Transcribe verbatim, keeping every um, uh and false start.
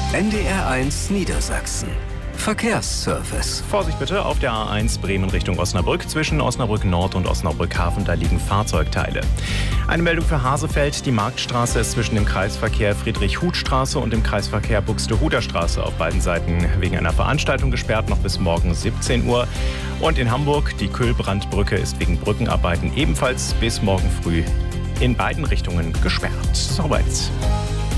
N D R eins Niedersachsen. Verkehrsservice. Vorsicht bitte auf der A eins Bremen Richtung Osnabrück. Zwischen Osnabrück Nord und Osnabrück Hafen, da liegen Fahrzeugteile. Eine Meldung für Hasefeld. Die Marktstraße ist zwischen dem Kreisverkehr Friedrich-Huth-Straße und dem Kreisverkehr Buxtehuder-Straße auf beiden Seiten wegen einer Veranstaltung gesperrt, noch bis morgen siebzehn Uhr. Und in Hamburg, die Kühlbrandbrücke ist wegen Brückenarbeiten ebenfalls bis morgen früh in beiden Richtungen gesperrt. Soweit.